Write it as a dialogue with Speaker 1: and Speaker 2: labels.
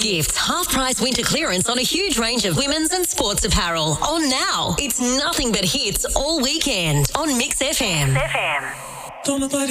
Speaker 1: Gifts, half-price winter clearance on a huge range of women's and sports apparel. On now. It's nothing but hits all weekend on Mix FM.